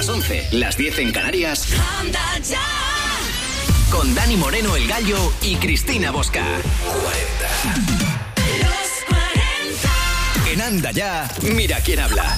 las 11, las 10 en Canarias. Anda ya. Con Dani Moreno, el Gallo, y Cristina Bosca. 40. En Anda ya, mira quién habla.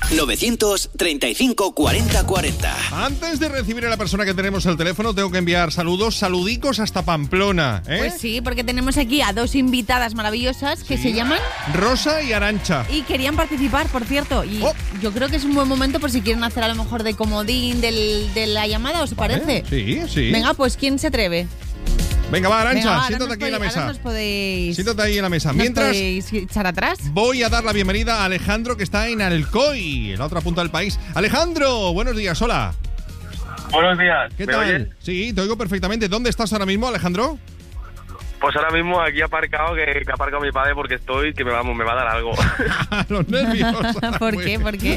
935 40 40. Antes de recibir a la persona que tenemos al teléfono, tengo que enviar saludicos hasta Pamplona, ¿eh? Pues sí, porque tenemos aquí a dos invitadas maravillosas que se llaman Rosa y Arantxa. Y querían participar, por cierto. Y yo creo que es un buen momento por si quieren hacer a lo mejor de comodín de la llamada, ¿os parece? Sí, sí. Venga, pues ¿quién se atreve? Venga, va, Arantxa, siéntate aquí en la mesa. Siéntate ahí en la mesa. Mientras podéis echar atrás. Voy a dar la bienvenida a Alejandro, que está en Alcoy, en la otra punta del país. Alejandro, buenos días, hola. Buenos días. ¿Qué tal? ¿Oyes? Sí, te oigo perfectamente. ¿Dónde estás ahora mismo, Alejandro? Pues ahora mismo aquí aparcado, que ha aparcado mi padre porque estoy, que me va a dar algo. Los nervios. ¿Por qué? ¿Por qué?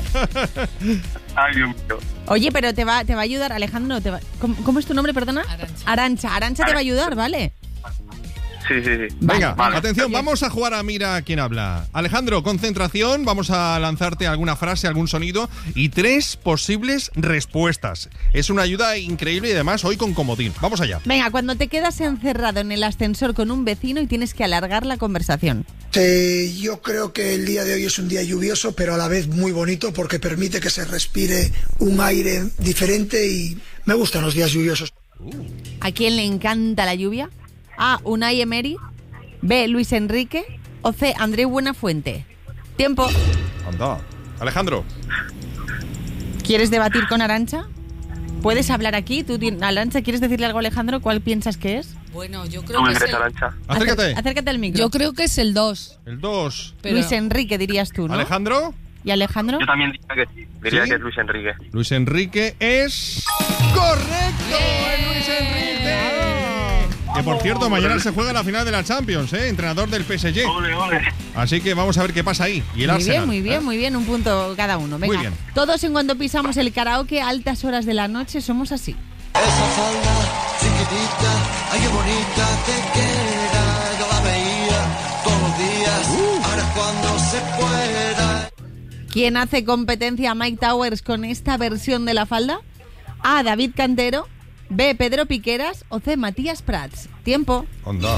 Ay, Dios mío. Oye, pero te va a ayudar, Alejandro. ¿Cómo es tu nombre, perdona? Arantxa. Arantxa te va a ayudar, ¿vale? Sí. Venga, vale. atención, vamos a jugar a Mira quién habla. Alejandro, concentración, vamos a lanzarte alguna frase, algún sonido y 3 posibles respuestas. Es una ayuda increíble y además hoy con comodín. Vamos allá. Venga, cuando te quedas encerrado en el ascensor con un vecino y tienes que alargar la conversación. Yo creo que el día de hoy es un día lluvioso, pero a la vez muy bonito porque permite que se respire un aire diferente y me gustan los días lluviosos. ¿A quién le encanta la lluvia? A. Unai Emery. B. Luis Enrique. O C. Andreu Buenafuente. Tiempo. Anda. Alejandro. ¿Quieres debatir con Arantxa? ¿Puedes hablar aquí? Arantxa, ¿quieres decirle algo a Alejandro? ¿Cuál piensas que es? Bueno, yo creo que es el... Acércate. Acércate al micro. Yo creo que es el 2. El 2. Pero... Luis Enrique dirías tú, ¿no? ¿Alejandro? ¿Y Alejandro? Yo también diría que sí. Diría que es Luis Enrique. Luis Enrique es... ¡correcto! ¡Es Luis Enrique! Que por cierto, mañana se juega la final de la Champions, entrenador del PSG. Ole. Así que vamos a ver qué pasa ahí. Y el Arsenal. Muy bien, un punto cada uno. Venga, muy bien. Todos en cuanto pisamos el karaoke a altas horas de la noche somos así. Esa falda chiquitita, ay qué bonita te queda. Yo la veía todos los días, ahora cuando se pueda. ¿Quién hace competencia a Mike Towers con esta versión de la falda? A. David Cantero. B. Pedro Piqueras. O C. Matías Prats. Tiempo. Onda.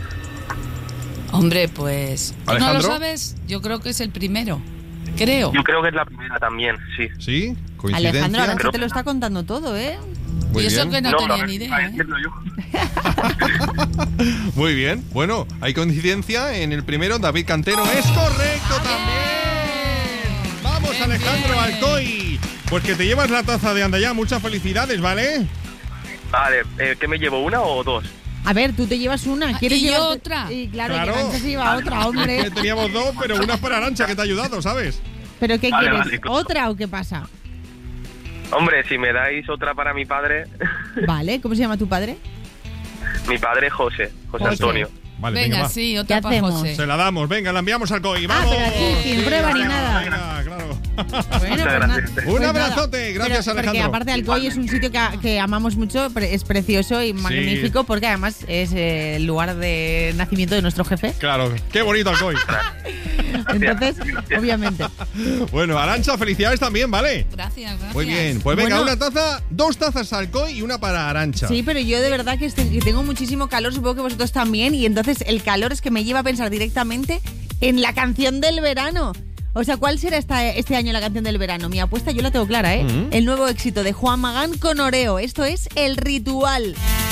Hombre, pues... ¿Alejandro? ¿No lo sabes? Yo creo que es el primero. Creo. Yo creo que es la primera también, sí. ¿Sí? ¿Coincidencia? Alejandro, Arantxa te lo está contando todo, ¿eh? Muy y eso bien. que no tenía ni idea, Muy bien. Bueno, hay coincidencia en el primero. David Cantero es correcto también. Vamos, bien, Alejandro Alcoy. Pues que te llevas la taza de Anda Ya. Muchas felicidades, ¿vale? Vale, ¿qué me llevo? ¿Una o 2? A ver, tú te llevas una. ¿Quieres y llevarte... otra? Y claro, que Arantxa se lleva otra, hombre. Es que teníamos 2, pero una es para Arantxa, que te ha ayudado, ¿sabes? ¿Pero qué Vale, quieres? vale, claro. ¿Otra o qué pasa? Hombre, si me dais otra para mi padre... Vale, ¿cómo se llama tu padre? Mi padre José Antonio. Vale, venga, va. sí, otra ¿Qué para hacemos? José. Se la damos, venga, la enviamos al COI. ¡Vamos! pero aquí, sin prueba ni nada. Venga, claro. Bueno, Muchas gracias. Un abrazote, gracias, Porque Alejandro. aparte Alcoy es un sitio que amamos mucho, es precioso y magnífico, porque además es el lugar de nacimiento de nuestro jefe. Claro, qué bonito Alcoy. Entonces, obviamente. Bueno, Arantxa, felicidades también, ¿vale? Gracias. Muy bien, pues venga, Bueno. una taza, 2 tazas Alcoy y una para Arantxa. Sí, pero yo de verdad que tengo muchísimo calor, supongo que vosotros también, y entonces el calor es que me lleva a pensar directamente en la canción del verano. O sea, ¿cuál será este año la canción del verano? Mi apuesta yo la tengo clara, ¿eh? El nuevo éxito de Juan Magán con Oreo. Esto es El Ritual.